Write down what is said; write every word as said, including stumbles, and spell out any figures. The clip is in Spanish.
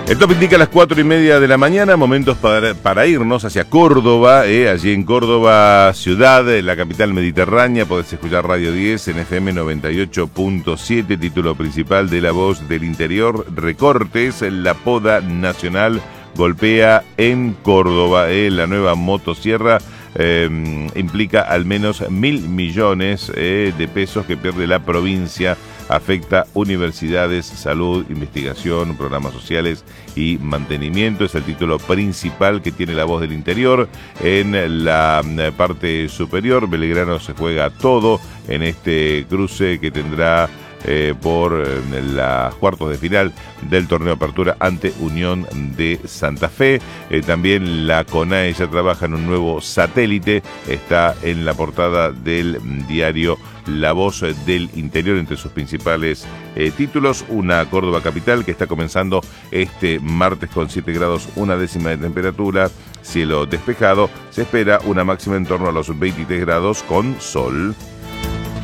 El top indica las cuatro y media de la mañana, momentos para, para irnos hacia Córdoba, eh, allí en Córdoba ciudad, la capital mediterránea. Podés escuchar Radio diez en F M noventa y ocho punto siete, título principal de La Voz del Interior, recortes, la poda nacional golpea en Córdoba, eh, la nueva motosierra eh, implica al menos mil millones eh, de pesos que pierde la provincia. Afecta universidades, salud, investigación, programas sociales y mantenimiento. Es el título principal que tiene La Voz del Interior. En la parte superior, Belgrano se juega todo en este cruce que tendrá eh, por los cuartos de final del torneo Apertura ante Unión de Santa Fe. Eh, también la CONAE ya trabaja en un nuevo satélite. Está en la portada del diario La Voz del Interior, entre sus principales eh, títulos. Una Córdoba capital que está comenzando este martes con siete grados, una décima de temperatura, cielo despejado. Se espera una máxima en torno a los veintitrés grados con sol.